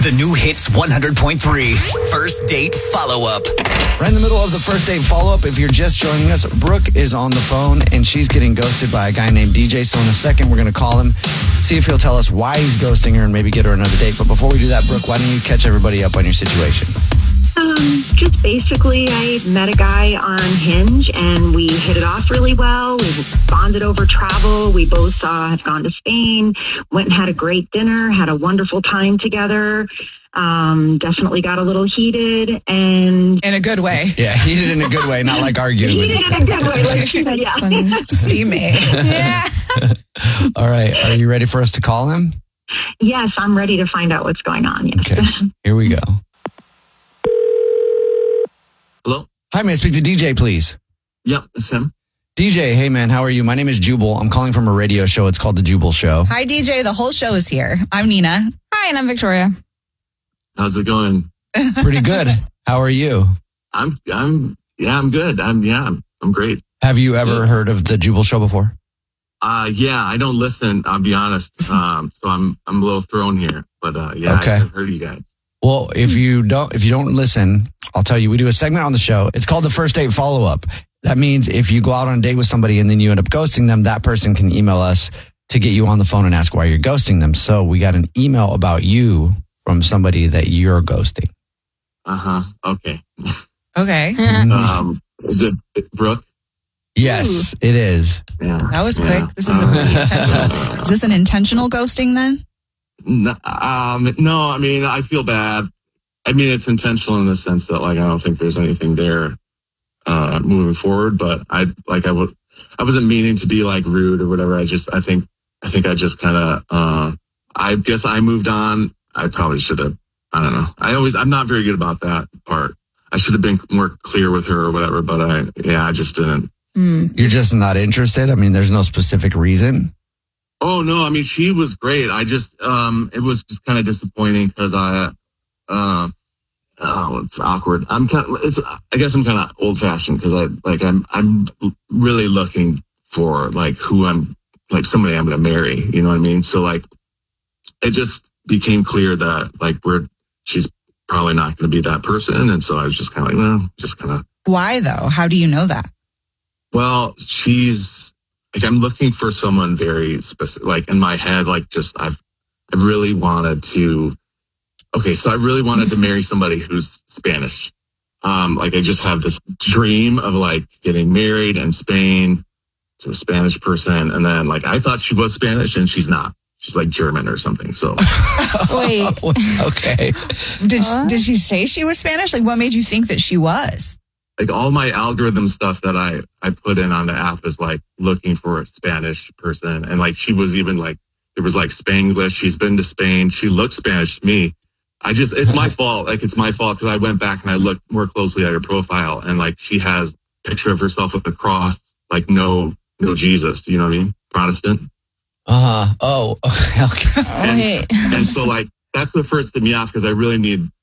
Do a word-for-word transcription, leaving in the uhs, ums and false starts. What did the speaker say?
The new Hits one hundred point three First Date Follow-Up. Right in the middle of the first date follow-up, if you're just joining us, Brooke is on the phone and she's getting ghosted by a guy named D J. So in a second, we're going to call him, see if he'll tell us why he's ghosting her and maybe get her another date. But before we do that, Brooke, why don't you catch everybody up on your situation? Um, just basically, I met a guy on Hinge and we hit it off really well. We bonded over travel. We both uh, have gone to Spain, went and had a great dinner, had a wonderful time together. Um, definitely got a little heated and... In a good way. Yeah, heated in a good way, not like arguing. Heated in a good way, like she said, yeah. Steamy. Yeah. All right, are you ready for us to call him? Yes, I'm ready to find out what's going on. Yes. Okay, here we go. Hello? Hi, may I speak to D J, please? Yep, it's him. D J, hey man, how are you? My name is Jubal. I'm calling from a radio show. It's called The Jubal Show. Hi, D J. The whole show is here. I'm Nina. Hi, and I'm Victoria. How's it going? Pretty good. How are you? I'm, I'm, yeah, I'm good. I'm, yeah, I'm, I'm great. Have you ever heard of The Jubal Show before? Uh, yeah, I don't listen, I'll be honest. Um, so I'm, I'm a little thrown here, but, uh, yeah, Okay. I've heard of you guys. Well, if you don't, if you don't listen, I'll tell you, we do a segment on the show. It's called the First Date Follow-Up. That means if you go out on a date with somebody and then you end up ghosting them, that person can email us to get you on the phone and ask why you're ghosting them. So we got an email about you from somebody that you're ghosting. Uh-huh. Okay. Okay. Um, is it Brooke? Yes, it is. Yeah. That was Yeah. quick. This is a pretty intentional. Is this an intentional ghosting then? No, um, no, I mean, I feel bad. I mean, it's intentional in the sense that, like, I don't think there's anything there uh, moving forward. But I, like, I would, I wasn't meaning to be like rude or whatever. I just, I think, I think I just kind of, uh, I guess I moved on. I probably should have. I don't know. I always, I'm not very good about that part. I should have been more clear with her or whatever. But I, yeah, I just didn't. Mm. You're just not interested? I mean, there's no specific reason. Oh no, I mean, she was great. I just, um, it was just kind of disappointing because I, uh, oh, it's awkward. I'm kind of, it's, I guess I'm kind of old fashioned because I, like, I'm, I'm really looking for like who I'm, like somebody I'm going to marry. You know what I mean? So like, it just became clear that like we're, she's probably not going to be that person. And so I was just kind of like, well, just kind of. Why though? How do you know that? Well, she's, like, I'm looking for someone very specific, like in my head, like just, I've, I really wanted to, okay, so I really wanted to marry somebody who's Spanish. Um, like I just have this dream of like getting married in Spain to a Spanish person. And then like, I thought she was Spanish and she's not. She's like German or something. So. Wait. Okay. Did she, did she say she was Spanish? Like what made you think that she was? Like all my algorithm stuff that I, I put in on the app is like looking for a Spanish person. And like, she was even like, it was like Spanglish. She's been to Spain. She looked Spanish to me. I just, it's my fault. Like it's my fault because I went back and I looked more closely at her profile and like she has a picture of herself with a cross, like no, no Jesus. You know what I mean? Protestant. Uh-huh. Oh, okay. And, and so like, that's what first threw me off because I really need